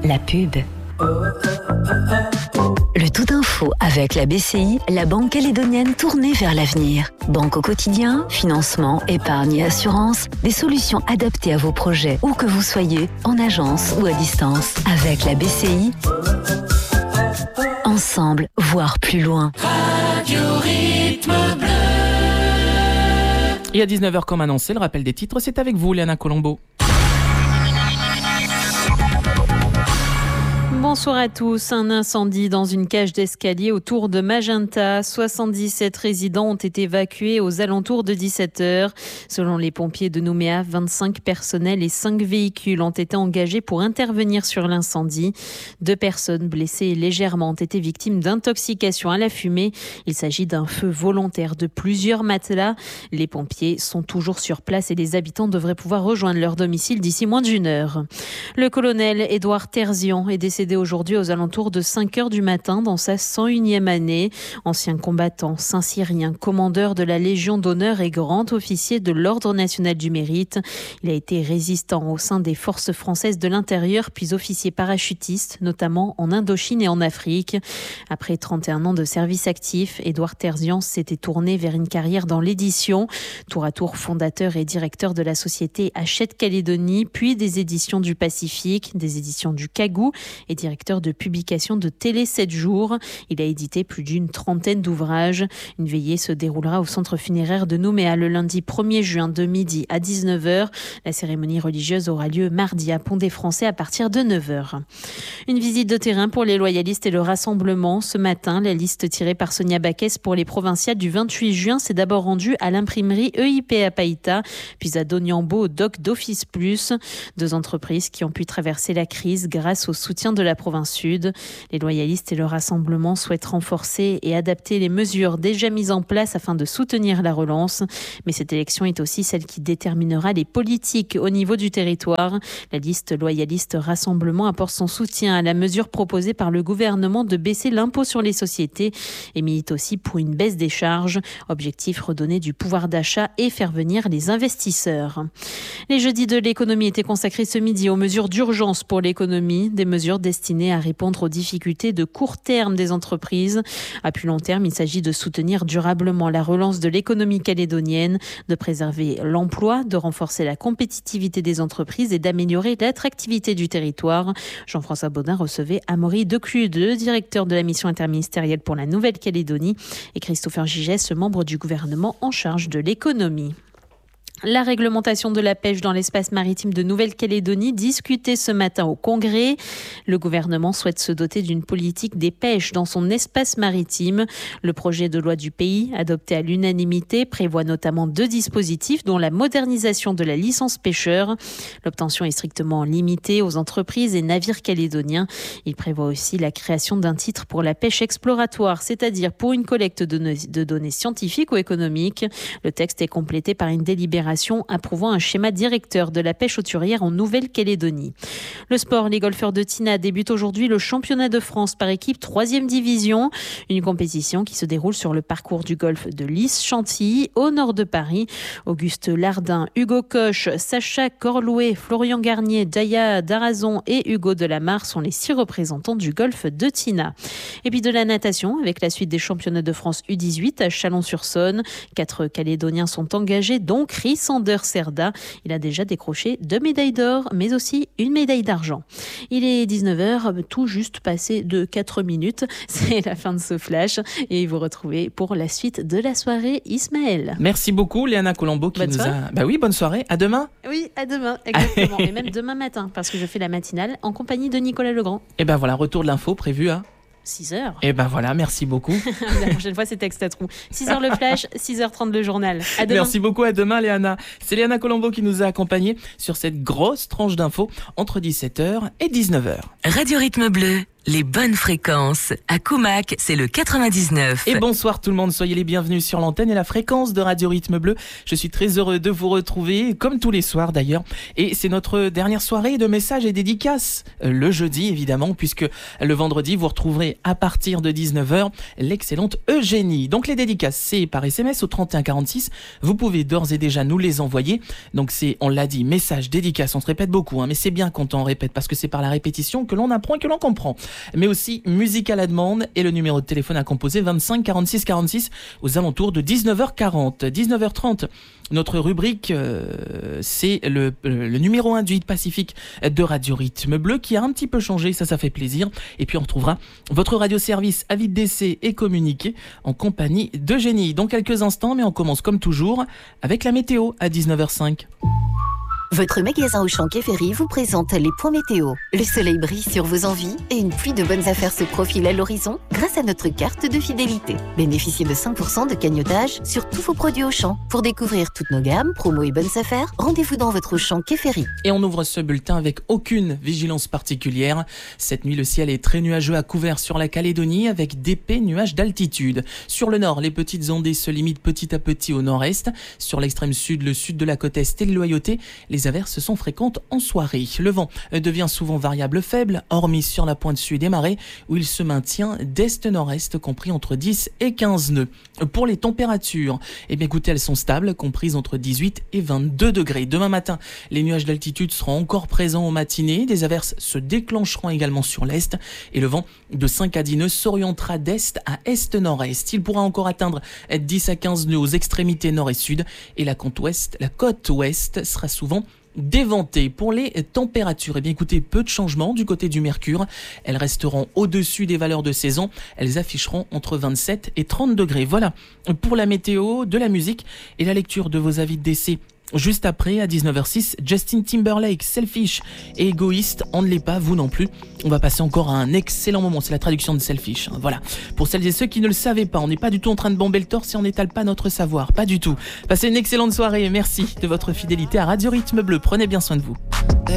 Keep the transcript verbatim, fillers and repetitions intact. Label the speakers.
Speaker 1: la pub. Le tout info avec la B C I, la banque calédonienne tournée vers l'avenir. Banque au quotidien, financement, épargne et assurance, des solutions adaptées à vos projets, où que vous soyez, en agence ou à distance. Avec la B C I, ensemble, voir plus loin.
Speaker 2: Radio Rythme Bleu.
Speaker 3: Et à dix-neuf heures, comme annoncé, le rappel des titres, c'est avec vous, Léana Colombo.
Speaker 4: Bonsoir à tous. Un incendie dans une cage d'escalier autour de Magenta. soixante-dix-sept résidents ont été évacués aux alentours de dix-sept heures. Selon les pompiers de Nouméa, vingt-cinq personnels et cinq véhicules ont été engagés pour intervenir sur l'incendie. Deux personnes blessées et légèrement ont été victimes d'intoxication à la fumée. Il s'agit d'un feu volontaire de plusieurs matelas. Les pompiers sont toujours sur place et les habitants devraient pouvoir rejoindre leur domicile d'ici moins d'une heure. Le colonel Édouard Terzian est décédé aujourd'hui aux alentours de cinq heures du matin dans sa cent unième année. Ancien combattant, Saint-Cyrien, commandeur de la Légion d'honneur et grand officier de l'Ordre national du mérite. Il a été résistant au sein des forces françaises de l'intérieur, puis officier parachutiste, notamment en Indochine et en Afrique. Après trente et un ans de service actif, Édouard Terzian s'était tourné vers une carrière dans l'édition. Tour à tour fondateur et directeur de la société Hachette Calédonie, puis des éditions du Pacifique, des éditions du Cagou et directeur de publication de Télé sept jours. Il a édité plus d'une trentaine d'ouvrages. Une veillée se déroulera au centre funéraire de Nouméa le lundi premier juin de midi à dix-neuf heures. La cérémonie religieuse aura lieu mardi à Pont-des-Français à partir de neuf heures. Une visite de terrain pour les loyalistes et le rassemblement. Ce matin, la liste tirée par Sonia Baquès pour les provinciales du vingt-huit juin s'est d'abord rendue à l'imprimerie E I P à Païta, puis à Doniambo au Doc d'Office Plus. Deux entreprises qui ont pu traverser la crise grâce au soutien de la province sud. Les loyalistes et le rassemblement souhaitent renforcer et adapter les mesures déjà mises en place afin de soutenir la relance. Mais cette élection est aussi celle qui déterminera les politiques au niveau du territoire. La liste loyaliste rassemblement apporte son soutien à la mesure proposée par le gouvernement de baisser l'impôt sur les sociétés et milite aussi pour une baisse des charges. Objectif, redonner du pouvoir d'achat et faire venir les investisseurs. Les jeudis de l'économie étaient consacrés ce midi aux mesures d'urgence pour l'économie, des mesures destinées à répondre aux difficultés de court terme des entreprises. À plus long terme, il s'agit de soutenir durablement la relance de l'économie calédonienne, de préserver l'emploi, de renforcer la compétitivité des entreprises et d'améliorer l'attractivité du territoire. Jean-François Baudin recevait Amaury Declude, le directeur de la mission interministérielle pour la Nouvelle-Calédonie, et Christopher Gigès, membre du gouvernement en charge de l'économie. La réglementation de la pêche dans l'espace maritime de Nouvelle-Calédonie discutée ce matin au Congrès. Le gouvernement souhaite se doter d'une politique des pêches dans son espace maritime. Le projet de loi du pays, adopté à l'unanimité, prévoit notamment deux dispositifs, dont la modernisation de la licence pêcheur. L'obtention est strictement limitée aux entreprises et navires calédoniens. Il prévoit aussi la création d'un titre pour la pêche exploratoire, c'est-à-dire pour une collecte de données scientifiques ou économiques. Le texte est complété par une délibération approuvant un schéma directeur de la pêche hauturière en Nouvelle-Calédonie. Le sport, les golfeurs de Tina débutent aujourd'hui le championnat de France par équipe troisième division. Une compétition qui se déroule sur le parcours du golf de Lys-Chantilly, au nord de Paris. Auguste Lardin, Hugo Coche, Sacha Corlouet, Florian Garnier, Daya Darazon et Hugo Delamarre sont les six représentants du golf de Tina. Et puis de la natation, avec la suite des championnats de France U dix-huit à Chalon-sur-Saône. Quatre Calédoniens sont engagés, dont Chris Sander Cerda. Il a déjà décroché deux médailles d'or, mais aussi une médaille d'argent. Il est dix-neuf heures, tout juste passé de quatre minutes. C'est la fin de ce flash et vous retrouvez pour la suite de la soirée Ismaël.
Speaker 3: Merci beaucoup, Léana Colombo qui
Speaker 4: bonne
Speaker 3: nous
Speaker 4: soirée.
Speaker 3: a... Bah oui, bonne soirée. À demain.
Speaker 4: Oui, à demain, exactement. Et même demain matin, parce que je fais la matinale en compagnie de Nicolas Legrand.
Speaker 3: Et ben voilà, retour de l'info prévu à
Speaker 4: six heures.
Speaker 3: Et ben voilà, merci beaucoup.
Speaker 4: La prochaine fois, c'est Textatrou. six heures le flash, six heures trente le journal. À demain.
Speaker 3: Merci beaucoup, à demain Léana. C'est Léana Colombo qui nous a accompagnés sur cette grosse tranche d'infos entre dix-sept heures et dix-neuf heures.
Speaker 1: Radio Rythme Bleu.
Speaker 5: Les bonnes fréquences. À Coumac, c'est le quatre-vingt-dix-neuf.
Speaker 3: Et bonsoir tout le monde, soyez les bienvenus sur l'antenne et la fréquence de Radio Rythme Bleu. Je suis très heureux de vous retrouver, comme tous les soirs d'ailleurs. Et c'est notre dernière soirée de messages et dédicaces. Le jeudi évidemment, puisque le vendredi vous retrouverez à partir de dix-neuf heures l'excellente Eugénie. Donc les dédicaces, c'est par S M S au trente et un quarante-six. Vous pouvez d'ores et déjà nous les envoyer. Donc c'est, on l'a dit, messages, dédicaces, on se répète beaucoup, hein, mais c'est bien quand on répète parce que c'est par la répétition que l'on apprend et que l'on comprend. Mais aussi musique à la demande et le numéro de téléphone à composer vingt-cinq quarante-six quarante-six aux alentours de dix-neuf heures quarante. dix-neuf heures trente, notre rubrique, euh, c'est le, le numéro un du hit Pacifique de Radio Rythme Bleu qui a un petit peu changé, ça ça fait plaisir. Et puis on retrouvera votre radio-service avis de décès et communiqué en compagnie d'Eugénie. Dans quelques instants, mais on commence comme toujours avec la météo à dix-neuf heures cinq.
Speaker 6: Votre magasin Auchan Quai Ferry vous présente les points météo. Le soleil brille sur vos envies et une pluie de bonnes affaires se profile à l'horizon grâce à notre carte de fidélité. Bénéficiez de cinq pour cent de cagnotage sur tous vos produits Auchan. Pour découvrir toutes nos gammes, promos et bonnes affaires, rendez-vous dans votre Auchan Quai Ferry.
Speaker 3: Et on ouvre ce bulletin avec aucune vigilance particulière. Cette nuit, le ciel est très nuageux à couvert sur la Calédonie avec d'épais nuages d'altitude. Sur le nord, les petites ondées se limitent petit à petit au nord-est. Sur l'extrême sud, le sud de la côte est et le Loyauté, les averses sont fréquentes en soirée. Le vent devient souvent variable faible, hormis sur la pointe sud des marais, où il se maintient d'est-nord-est, compris entre dix et quinze nœuds. Pour les températures, eh bien écoutez, elles sont stables, comprises entre dix-huit et vingt-deux degrés. Demain matin, les nuages d'altitude seront encore présents en matinée, des averses se déclencheront également sur l'est, et le vent de cinq à dix nœuds s'orientera d'est à est-nord-est. Il pourra encore atteindre dix à quinze nœuds aux extrémités nord et sud, et la côte ouest, la côte ouest sera souvent déventée. Pour les températures, eh bien écoutez, peu de changements du côté du mercure. Elles resteront au-dessus des valeurs de saison. Elles afficheront entre vingt-sept et trente degrés. Voilà pour la météo, de la musique et la lecture de vos avis de décès. Juste après, à dix-neuf heures six, Justin Timberlake, Selfish et égoïste, on ne l'est pas, vous non plus. On va passer encore à un excellent moment, c'est la traduction de Selfish. Voilà, pour celles et ceux qui ne le savaient pas, on n'est pas du tout en train de bomber le torse si on n'étale pas notre savoir, pas du tout. Passez une excellente soirée et merci de votre fidélité à Radio Rythme Bleu, prenez bien soin de vous.